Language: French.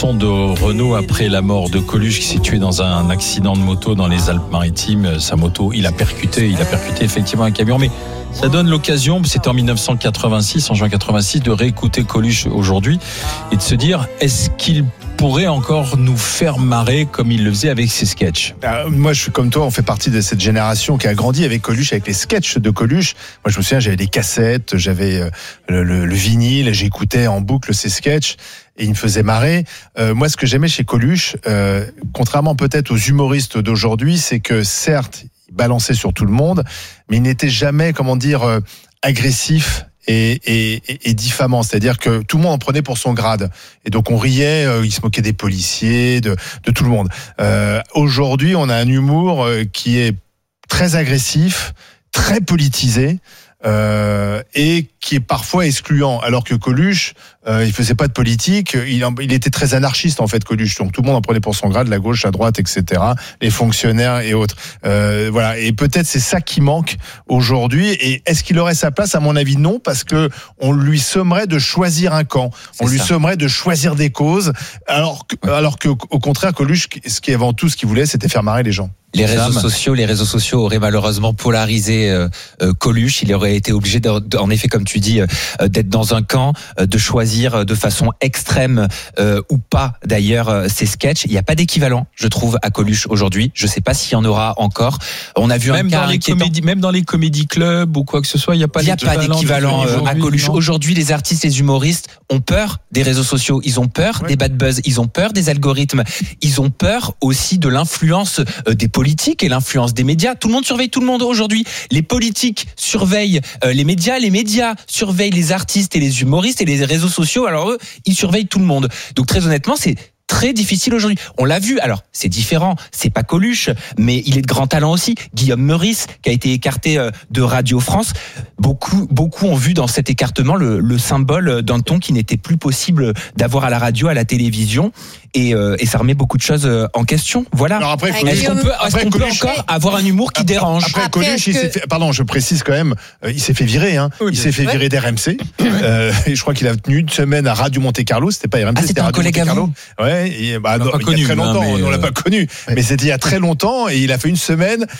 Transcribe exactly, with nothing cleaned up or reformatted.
de Renault après la mort de Coluche qui s'est tué dans un accident de moto dans les Alpes-Maritimes. Sa moto, il a percuté, il a percuté effectivement un camion, mais ça donne l'occasion, c'était en dix-neuf cent quatre-vingt-six, en juin quatre-vingt-six, de réécouter Coluche aujourd'hui et de se dire, est-ce qu'il pourrait encore nous faire marrer comme il le faisait avec ses sketchs? euh, Moi, je suis comme toi, on fait partie de cette génération qui a grandi avec Coluche, avec les sketchs de Coluche. Moi, je me souviens, j'avais des cassettes, j'avais le, le, le vinyle, j'écoutais en boucle ses sketchs. Et il me faisait marrer. Euh, moi, ce que j'aimais chez Coluche, euh, contrairement peut-être aux humoristes d'aujourd'hui, c'est que certes, il balançait sur tout le monde, mais il n'était jamais, comment dire, euh, agressif et, et, et, et diffamant. C'est-à-dire que tout le monde en prenait pour son grade. Et donc on riait, euh, il se moquait des policiers, de, de tout le monde. Euh, aujourd'hui, on a un humour euh, qui est très agressif, très politisé. Euh, et qui est parfois excluant, alors que Coluche, euh, il faisait pas de politique, il, il était très anarchiste en fait, Coluche, donc tout le monde en prenait pour son grade, la gauche, la droite, et cetera, les fonctionnaires et autres. Euh, voilà, et peut-être c'est ça qui manque aujourd'hui. Et est-ce qu'il aurait sa place? À mon avis, non, parce que on lui sommerait de choisir un camp, c'est on lui ça. sommerait de choisir des causes, alors que, alors que au contraire, Coluche, ce qui est avant tout ce qu'il voulait, c'était faire marrer les gens. Les réseaux sociaux, les réseaux sociaux auraient malheureusement polarisé euh, euh, Coluche. Il aurait été obligé, de, de, en effet, comme tu dis, euh, d'être dans un camp, euh, de choisir de façon extrême euh, ou pas, d'ailleurs, euh, ses sketchs. Il n'y a pas d'équivalent, je trouve, à Coluche aujourd'hui. Je ne sais pas s'il y en aura encore. On a vu même un cas dans les inquiétant. comédies, même dans les comédie clubs ou quoi que ce soit, il n'y a pas il y a pas d'équivalent euh, à Coluche. Non. Aujourd'hui, les artistes, les humoristes ont peur des réseaux sociaux. Ils ont peur ouais. des bad buzz. Ils ont peur des algorithmes. Ils ont peur aussi de l'influence euh, des politiques et l'influence des médias. Tout le monde surveille tout le monde aujourd'hui. Les politiques surveillent euh, les médias, les médias surveillent les artistes et les humoristes et les réseaux sociaux. Alors eux, ils surveillent tout le monde. Donc très honnêtement, c'est très difficile aujourd'hui. On l'a vu. Alors, c'est différent. C'est pas Coluche, mais il est de grand talent aussi. Guillaume Meurice, qui a été écarté de Radio France. Beaucoup, beaucoup ont vu dans cet écartement le, le symbole d'un ton qui n'était plus possible d'avoir à la radio, à la télévision. Et, euh, et ça remet beaucoup de choses en question. Voilà. Alors après, est-ce qu'on peut, est-ce qu'on peut encore avoir un humour qui après, dérange? Après, après Coluche, il que... s'est fait, pardon, je précise quand même, euh, il s'est fait virer, hein. Oui, il s'est fait virer d'R M C. Euh, et je crois qu'il a tenu une semaine à Radio Monte Carlo. C'était pas R M C, ah, c'était un Radio Monte Carlo. Ouais. Et, bah, on non, l'a pas il connu, y a très longtemps, hein, mais on euh... l'a pas connu. Ouais. Mais c'était il y a très longtemps et il a fait une semaine